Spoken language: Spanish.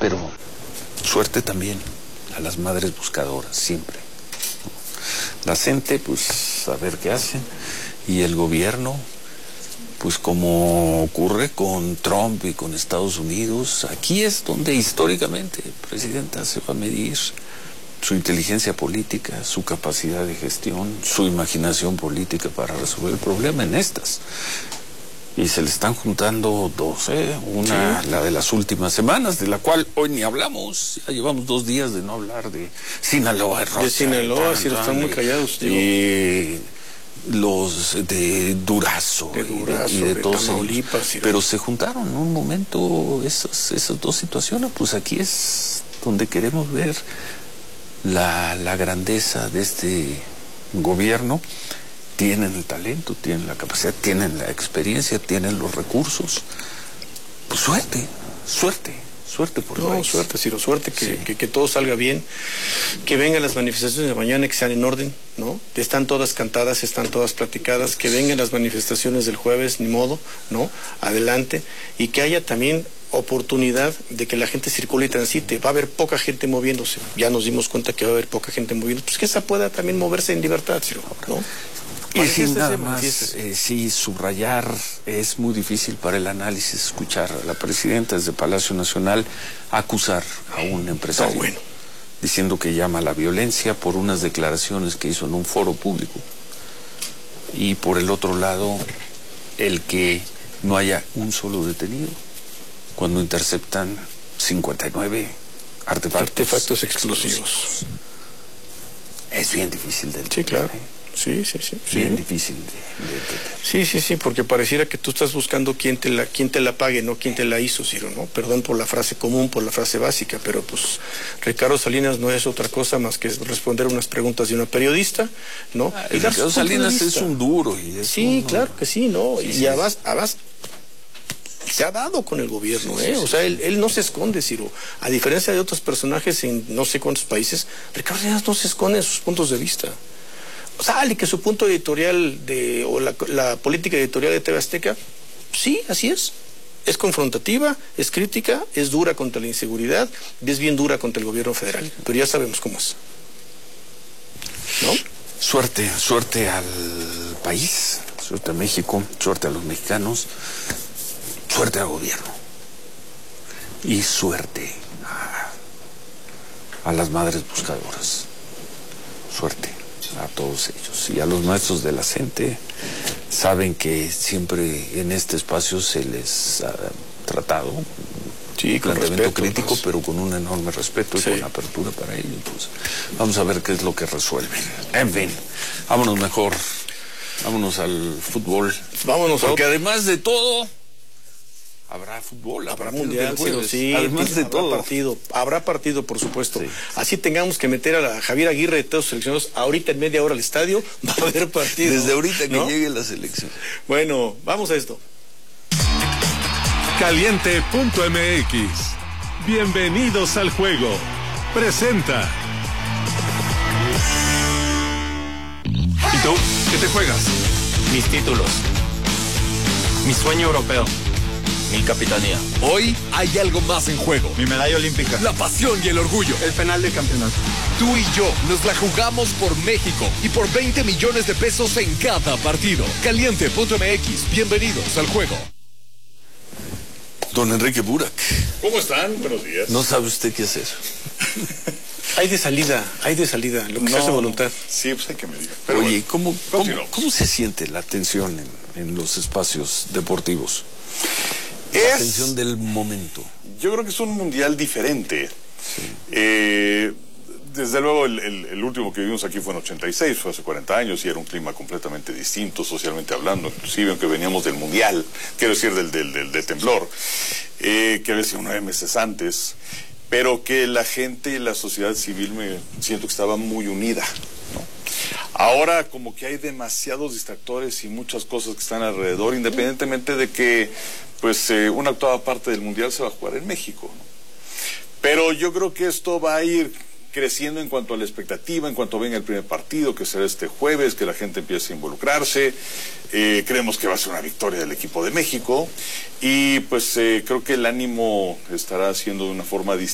pero suerte también a las madres buscadoras, siempre. La gente, pues, a ver qué hacen, y el gobierno, pues como ocurre con Trump y con Estados Unidos, aquí es donde históricamente el presidente se va a medir su inteligencia política, su capacidad de gestión, su imaginación política para resolver el problema en estas. Y se le están juntando dos, una, sí, la de las últimas semanas, de la cual hoy ni hablamos. Ya llevamos 2 días de no hablar de Sinaloa. De Sinaloa, sí, están muy callados, tío. Los de Durazo, y de todos Tamaulipas, pero se juntaron en un momento esas dos situaciones. Pues aquí es donde queremos ver la grandeza de este gobierno. Tienen el talento, tienen la capacidad, tienen la experiencia, tienen los recursos. Pues suerte por no, país. Suerte, Ciro, suerte que todo salga bien, que vengan las manifestaciones de mañana, que sean en orden, ¿no? Están todas cantadas, están todas platicadas, que vengan las manifestaciones del jueves, ni modo, ¿no? Adelante, y que haya también oportunidad de que la gente circule y transite. Va a haber poca gente moviéndose, ya nos dimos cuenta que va a haber poca gente moviéndose, pues que esa pueda también moverse en libertad, Ciro, ¿no? Y sin nada más, sí, subrayar, es muy difícil para el análisis escuchar a la presidenta desde Palacio Nacional acusar a un empresario, diciendo que llama a la violencia por unas declaraciones que hizo en un foro público. Y por el otro lado, el que no haya un solo detenido cuando interceptan 59 artefactos explosivos. Es bien difícil de entender. Sí, claro. Sí. Bien difícil de entender. Sí, porque pareciera que tú estás buscando quién te la pague, no quién te la hizo, Ciro, ¿no? Perdón por la frase común, por la frase básica, pero pues Ricardo Salinas no es otra cosa más que responder unas preguntas de una periodista, ¿no? Y Ricardo Salinas es un duro. Claro que sí, ¿no? Y además se ha dado con el gobierno, o sea, él no se esconde, Ciro. A diferencia de otros personajes en no sé cuántos países, Ricardo Salinas no se esconde en sus puntos de vista. Sale que su punto editorial o la política editorial de TV Azteca, sí, así es. Es confrontativa, es crítica, es dura contra la inseguridad y es bien dura contra el gobierno federal. Pero ya sabemos cómo es, ¿no? Suerte al país, suerte a México, suerte a los mexicanos, suerte al gobierno y suerte a las madres buscadoras. Suerte a todos ellos y a los maestros de la CENTE. Saben que siempre en este espacio se les ha tratado un planteamiento crítico, pero con un enorme respeto y con apertura para ello. Entonces, vamos a ver qué es lo que resuelven. En fin, vámonos al fútbol. Porque además de todo, habrá fútbol, habrá mundial, sí, además de todo. Habrá partido, por supuesto. Sí. Así tengamos que meter a Javier Aguirre de todos los seleccionados ahorita en media hora al estadio, va a haber partido. Desde ahorita que llegue la selección. Bueno, vamos a esto. Caliente.mx. Bienvenidos al juego. Presenta. ¿Y tú? ¿Qué te juegas? Mis títulos. Mi sueño europeo. Mi capitanía. Hoy hay algo más en juego. Mi medalla olímpica. La pasión y el orgullo. El penal de campeonato. Tú y yo nos la jugamos por México y por 20 millones de pesos en cada partido. Caliente.mx. Bienvenidos al juego. Don Enrique Burak. ¿Cómo están? Buenos días. No sabe usted qué hacer. Hay de salida, lo que se hace voluntad. Sí, pues hay que medir. Pero oye, ¿cómo se siente la tensión en los espacios deportivos? La tensión del momento. Yo creo que es un mundial diferente. Sí. Desde luego, el último que vivimos aquí fue en 86, fue hace 40 años, y era un clima completamente distinto, socialmente hablando, inclusive aunque veníamos del mundial, quiero decir, del temblor, que había sido 9 meses antes, pero que la gente y la sociedad civil siento que estaba muy unida, ¿no? Ahora como que hay demasiados distractores y muchas cosas que están alrededor, independientemente de que pues una octava parte del mundial se va a jugar en México, ¿no? Pero yo creo que esto va a ir creciendo en cuanto a la expectativa, en cuanto venga el primer partido, que será este jueves, que la gente empiece a involucrarse. Creemos que va a ser una victoria del equipo de México y pues creo que el ánimo estará siendo de una forma distinta.